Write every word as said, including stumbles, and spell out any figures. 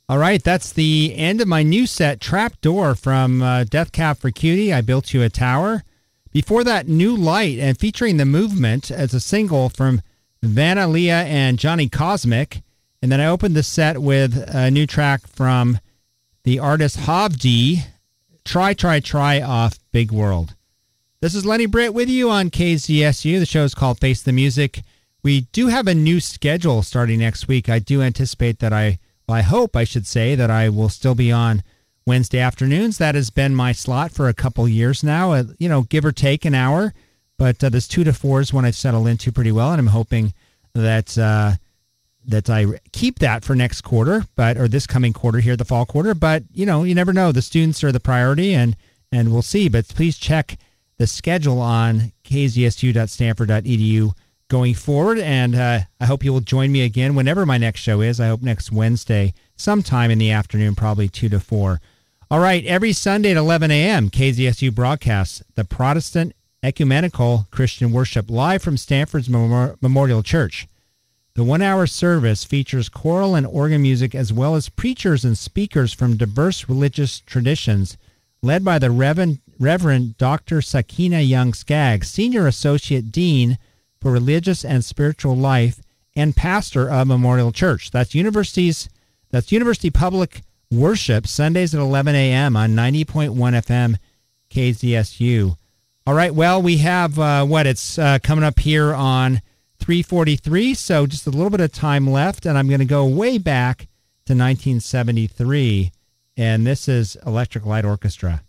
All right, that's the end of my new set, Trapdoor, from uh, Death Cab for Cutie, I Built You a Tower. Before that, New Light, and featuring The Movement as a single from Vanna Leah and Johnny Cosmic. And then I opened the set with a new track from the artist Havdi, Try, Try, Try off Big World. This is Lenny Britt with you on K Z S U. The show is called Face the Music. We do have a new schedule starting next week. I do anticipate that I, well, I hope I should say that I will still be on Wednesday afternoons. That has been my slot for a couple years now, uh, you know, give or take an hour. But uh, this two to four is one I've settled into pretty well, and I'm hoping that uh, that I keep that for next quarter, but or this coming quarter here, the fall quarter. But, you know, you never know. The students are the priority, and, and we'll see. But please check the schedule on k z s u dot stanford dot e d u going forward, and uh, I hope you will join me again whenever my next show is. I hope next Wednesday, sometime in the afternoon, probably two to four. All right, every Sunday at eleven a.m., K Z S U broadcasts the Protestant Ecumenical Christian Worship live from Stanford's Mem- Memorial Church. The one-hour service features choral and organ music as well as preachers and speakers from diverse religious traditions, led by the Reverend, Reverend Doctor Sakina Young Skaggs, Senior Associate Dean for Religious and Spiritual Life and pastor of Memorial Church. That's University's, that's University Public Worship, Sundays at eleven a.m. on ninety point one F M K Z S U. All right, well, we have, uh, what, it's uh, coming up here on three forty-three, so just a little bit of time left, and I'm going to go way back to nineteen seventy-three, and this is Electric Light Orchestra.